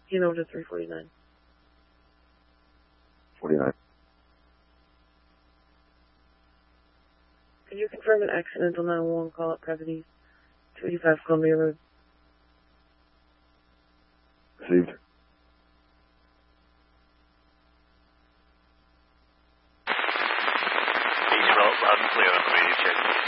over to 349. 49. Can you confirm an accidental 911 call at Private East, 285 Columbia Road? Received.